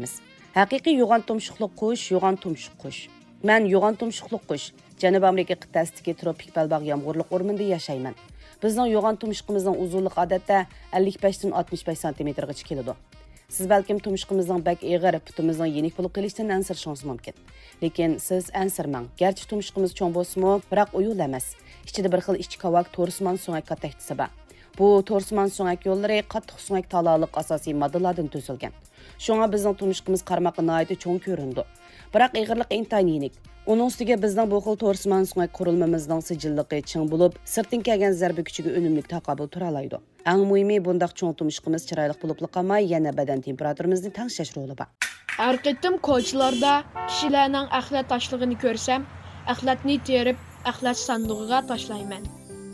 qilamiz. Haqiqiy yo'g'on tumshuqli qush, yo'g'on tumshuq qush. Men yo'g'on tumshuqli qush. Janubiy Amerika qit'asidagi tropik balbaq yomg'irliq o'rmonda yashayman. Bizning yo'g'on tumshuqimizning uzunligi odatda 55 dan 65 cm gacha keladi. Siz balkim tumshuqimizning bak eg'ir, putimizning yenik bo'lib qolishidan ansirishingiz mumkin. Lekin siz ansirmang. Garchi tumshuqimiz cho'ng bo'lsa-mu, biroq uyul emas. Ichida bir xil ichki kavak to'rismon so'ngak kattaktisi bor. Bu to'rismon so'ngak yo'llari qattiq so'ngak taloliq asosiy moddalardan tuzilgan. Shunga bizning tumshuqimiz qarmoqqa nihoyat cho'ng ko'rindi. Biroq eg'irlik intayin yenik. Onun üstüge bizden bu xil to'rismon so'ngak qurilmamizning sijilligi ching bo'lib, sirtdan kelgan zarba kuchiga unumli taqobil tura oladi. Eng muhimi bundaq cho'ng tumshuqimiz chiroyli bo'lib qolmay, yana badan temperaturamizni tengshash roli bor. Har qitim ko'chalarda kishilarning axlat tashlig'ini ko'rsam, axlatni terib, axlat sandig'iga tashlayman.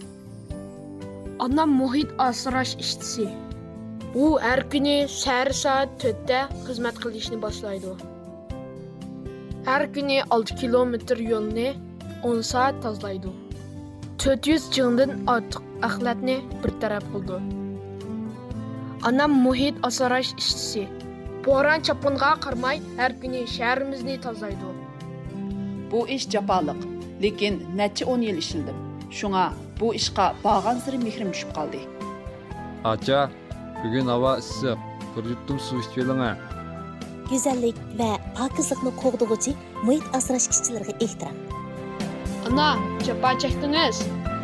Anam muhit asrash ishchisi. U har kuni soat 4 da xizmat qilishni boshlaydi. Her günü 6 kilometre yo'lni 10 saat tozlaydi. 400 jingdan ortiq axlatni bir taraf qildi. Anam muhit asrash ishchisi. Bo'ron chapinga qarmay har kuni shahrimizni tozlaydi. Bu ish jafoliq, lekin necha 10 yil ishildim. Shunga bu ishqa bag'an siri mehrim tushib qoldi. Acha, bugun havo issiq. Bir yuttum suv ichib oling. Güzellik ve pakizlikni qo'g'dug'uchi muhit asrash ishchilariga ehtirom. Ana, japa chekdingiz.